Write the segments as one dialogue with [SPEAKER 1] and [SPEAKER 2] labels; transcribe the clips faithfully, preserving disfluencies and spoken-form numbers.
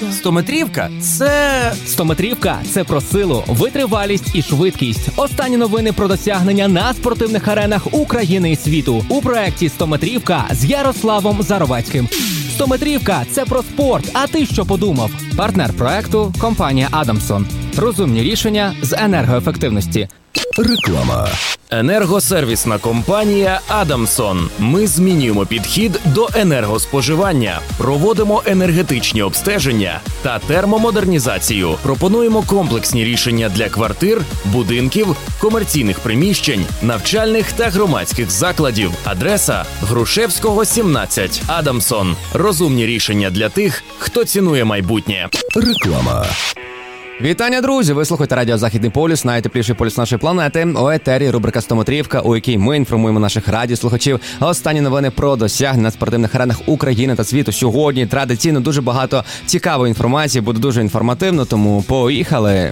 [SPEAKER 1] Стометрівка – це...
[SPEAKER 2] Стометрівка – це про силу, витривалість і швидкість. Останні новини про досягнення на спортивних аренах України і світу. У проєкті «Стометрівка» з Ярославом Заровецьким. Стометрівка – це про спорт, а ти що подумав? Партнер проекту – компанія «Адамсон». Розумні рішення з енергоефективності.
[SPEAKER 3] Реклама.
[SPEAKER 1] Енергосервісна компанія «Адамсон». Ми змінюємо підхід до енергоспоживання, проводимо енергетичні обстеження та термомодернізацію. Пропонуємо комплексні рішення для квартир, будинків, комерційних приміщень, навчальних та громадських закладів. Адреса – Грушевського, сімнадцять. «Адамсон». Розумні рішення для тих, хто цінує майбутнє.
[SPEAKER 3] Реклама.
[SPEAKER 2] Вітання, друзі! Ви слухаєте радіо «Західний полюс», найтепліший полюс нашої планети. У етері рубрика «Стометрівка», у якій ми інформуємо наших радіослухачів останні новини про досягнення на спортивних аренах України та світу. Сьогодні традиційно дуже багато цікавої інформації, буде дуже інформативно, тому поїхали!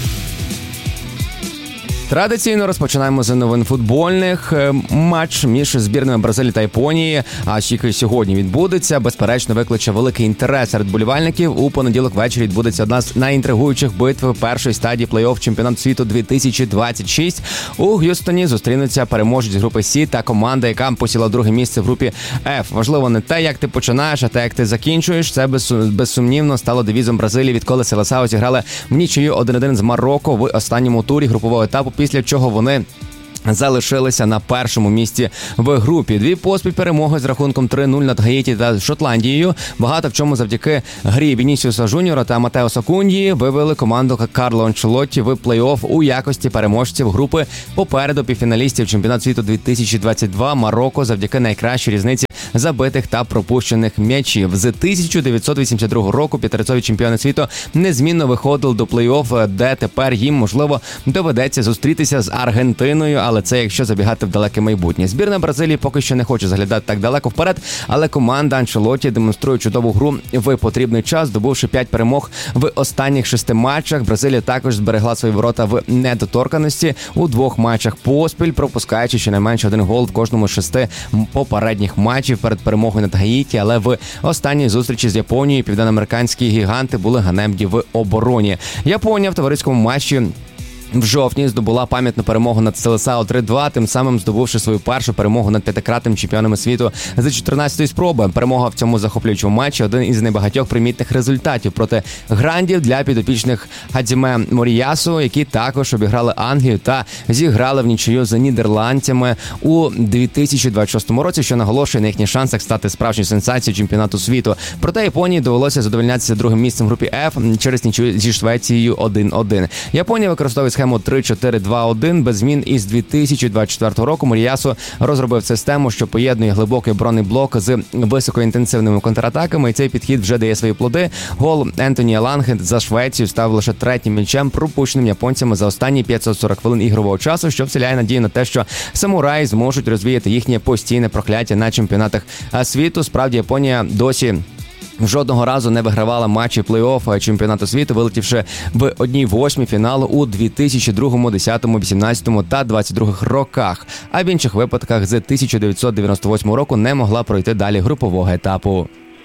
[SPEAKER 2] Традиційно розпочинаємо з новин футбольних. Матч між збірними Бразилії та Японії, а який сьогодні відбудеться, безперечно викличе великий інтерес серед болівальників. У понеділок ввечері відбудеться одна з найінтригуючих битв першої стадії плей-офф чемпіонату світу дві тисячі двадцять шість. У Г'юстоні зустрінуться переможець групи Сі та команда, яка посіла друге місце в групі Ф. Важливо не те, як ти починаєш, а те, як ти закінчуєш. Це безсумнівно стало девізом Бразилії, відколи Селесао зіграли в нічию один один з Марокко в останньому турі групового етапу, після чого вони залишилися на першому місці в групі. Дві поспіль перемоги з рахунком три нуль над Гаїті та Шотландією. Багато в чому завдяки грі Вінісіуса Жуніора та Матеуса Куньї вивели команду Карло Анчелотті в плей-офф у якості переможців групи попереду півфіналістів чемпіонату світу дві тисячі двадцять два Марокко завдяки найкращій різниці забитих та пропущених м'ячів. З тисяча дев'ятсот вісімдесят другого року п'ятиразові чемпіони світу незмінно виходили до плей-офф, де тепер їм, можливо, доведеться зустрітися з Аргентиною, але це якщо забігати в далеке майбутнє. Збірна Бразилії поки що не хоче заглядати так далеко вперед, але команда Анчелотті демонструє чудову гру в потрібний час, здобувши п'ять перемог в останніх шести матчах. Бразилія також зберегла свої ворота в недоторканості у двох матчах поспіль, пропускаючи щонайменше один гол в кожному з шести попередніх матчів перед перемогою над Гаїті, але в останній зустрічі з Японією південноамериканські гіганти були ганебні в обороні. Японія в товариському матчі в жовтні здобула пам'ятну перемогу над Селесао три два, тим самим здобувши свою першу перемогу над п'ятикратними чемпіонами світу з чотирнадцятої спроби. Перемога в цьому захоплюючому матчі – один із небагатьох примітних результатів проти грандів для підопічних Хадзіме Моріясу, які також обіграли Англію та зіграли в нічию з нідерландцями у дві тисячі двадцять шостому році, що наголошує на їхніх шансах стати справжньою сенсацією чемпіонату світу. Проте Японії довелося задовольнятися другим місцем в групі Ф через нічию зі Швецією один один. Японія використовує схему три чотири два один без змін із дві тисячі двадцять четвертого року. Моріясу розробив систему, що поєднує глибокий оборонний блок з високоінтенсивними контратаками, і цей підхід вже дає свої плоди. Гол Ентоні Еланге за Швецію став лише третім м'ячем, пропущеним японцями за останні п'ятсот сорок хвилин ігрового часу, що вселяє надію на те, що самураї зможуть розвіяти їхнє постійне прокляття на чемпіонатах світу. Справді, Японія досі жодного разу не вигравала матчі плей-офф чемпіонату світу, вилетівши в одній восьмій фіналу у дві тисячі другому, десятому, вісімнадцятому та двадцять другому роках. А в інших випадках з тисяча дев'ятсот дев'яносто восьмого року не могла пройти далі групового етапу.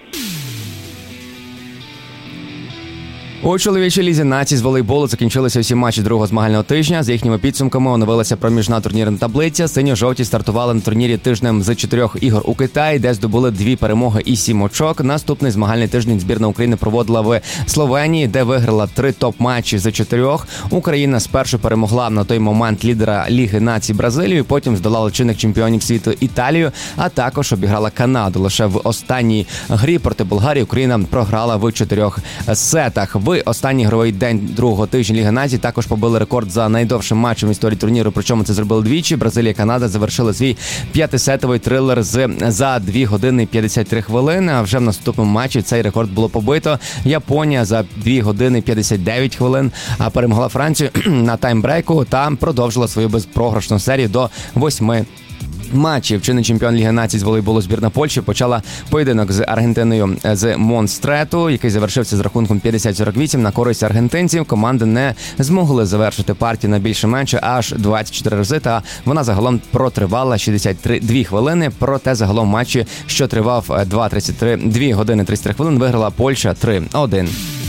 [SPEAKER 2] У чоловічій лізі націй з волейболу закінчилися всі матчі другого змагального тижня. За їхніми підсумками оновилася проміжна турнірна таблиця. Синьо-жовті стартували на турнірі тижнем з чотирьох ігор у Китаї, де здобули дві перемоги і сім очок. Наступний змагальний тиждень збірна України проводила в Словенії, де виграла три топ-матчі з чотирьох. Україна спершу перемогла на той момент лідера Ліги націй Бразилію, потім здолала чинних чемпіонів світу Італію, а також обіграла Канаду. Лише в останній грі проти Болгарії Україна програла в чотирьох сетах. В останній ігровий день другого тижня Ліги націй також побили рекорд за найдовшим матчем в історії турніру, причому це зробили двічі. Бразилія і Канада завершили свій п'ятисетовий трилер з за дві години п'ятдесят три хвилини, а вже в наступному матчі цей рекорд було побито. Японія за дві години п'ятдесят дев'ять хвилин перемогла Францію на таймбрейку та продовжила свою безпрограшну серію до восьми матчів. Чинний чемпіон Ліги націй з волейболу збірна Польщі почала поєдинок з Аргентиною з Монстрету, який завершився з рахунком п'ятдесят сорок вісім на користь аргентинців. Команди не змогли завершити партію на більше-менше аж двадцять чотири рази, та вона загалом протривала шістдесят дві хвилини. Проте загалом матчі, що тривав дві години тридцять три хвилини, виграла Польща три один.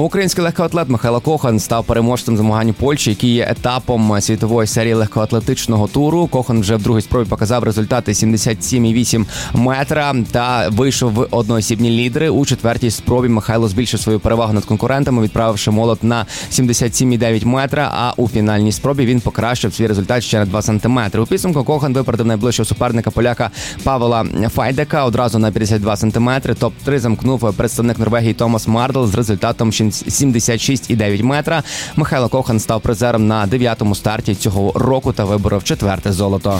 [SPEAKER 2] Український легкоатлет Михайло Кохан став переможцем змагань у Польщі, які є етапом світової серії легкоатлетичного туру. Кохан вже в другій спробі показав результати сімдесят сім цілих вісім метра та вийшов в одноосібні лідери. У четвертій спробі Михайло збільшив свою перевагу над конкурентами, відправивши молот на сімдесят сім цілих дев'ять метра, а у фінальній спробі він покращив свій результат ще на два сантиметри. У підсумку Кохан випередив найближчого суперника поляка Павла Файдека одразу на п'ятдесят два сантиметри. топ три замкнув представник Норвегії Томас Мардл з результатом сімдесят шість цілих дев'ять метра. Михайло Кохан став призером на дев'ятому старті цього року та виборов четверте золото.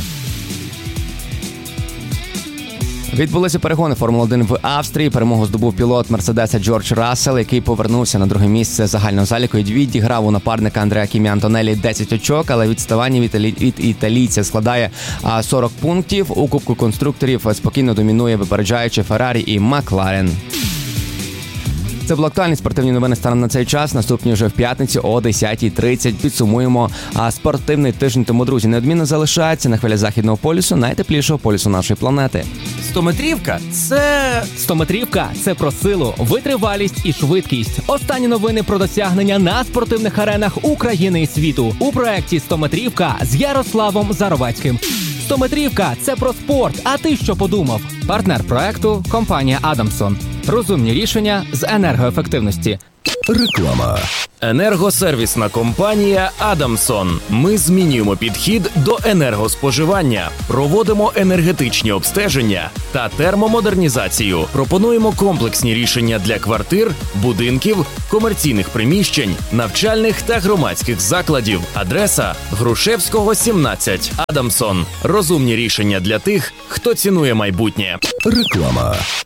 [SPEAKER 2] Відбулися перегони Формули один в Австрії. Перемогу здобув пілот Мерседеса Джордж Рассел, який повернувся на друге місце загального заліку і відіграв у напарника Андреа Кімі Антонелі десять очок, але відставання від, італі... від італійця складає сорок пунктів. У Кубку конструкторів спокійно домінує, випереджаючи Феррарі і Макларен. Це були актуальні спортивні новини станом на цей час. Наступні вже в п'ятницю о десятій тридцять. Підсумуємо а спортивний тиждень. Тому, друзі, неодмінно залишається на хвилі Західного полюсу, найтеплішого полюсу нашої планети.
[SPEAKER 1] Стометрівка – це...
[SPEAKER 4] Стометрівка – це про силу, витривалість і швидкість. Останні новини про досягнення на спортивних аренах України і світу. У проєкті «Стометрівка» з Ярославом Заровецьким. Стометрівка – це про спорт. А ти що подумав? Партнер проекту – компанія «Адамсон». Розумні рішення з енергоефективності.
[SPEAKER 3] Реклама.
[SPEAKER 1] Енергосервісна компанія «Адамсон». Ми змінюємо підхід до енергоспоживання, проводимо енергетичні обстеження та термомодернізацію. Пропонуємо комплексні рішення для квартир, будинків, комерційних приміщень, навчальних та громадських закладів. Адреса – Грушевського, сімнадцять. «Адамсон». Розумні рішення для тих, хто цінує майбутнє.
[SPEAKER 3] Реклама.